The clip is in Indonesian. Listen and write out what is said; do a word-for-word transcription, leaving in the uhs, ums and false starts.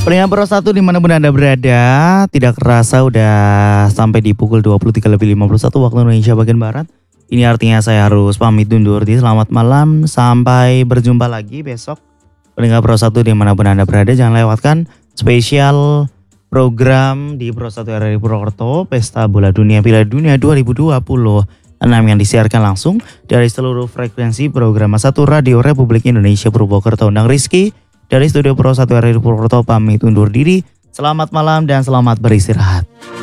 Pendengar Pro satu dimanapun Anda berada, tidak kerasa udah sampai di pukul dua puluh tiga lebih lima puluh satu waktu Indonesia bagian Barat. Ini artinya saya harus pamit undur diri. Selamat malam, sampai berjumpa lagi besok. Pendengar Pro satu dimanapun Anda berada, jangan lewatkan spesial program di Pro satu R R I Purwokerto, Pesta Bola Dunia Piala Dunia dua ribu dua puluh enam yang disiarkan langsung dari seluruh frekuensi program satu Radio Republik Indonesia Purwokerto. Undang Rizky dari studio Pro satu R R I Purwokerto pamit undur diri. Selamat malam dan selamat beristirahat.